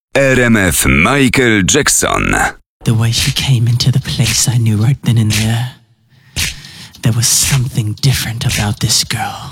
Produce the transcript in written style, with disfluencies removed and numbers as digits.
RMF Michael Jackson. The way she came into the place, I knew right then and there. There was something different about this girl.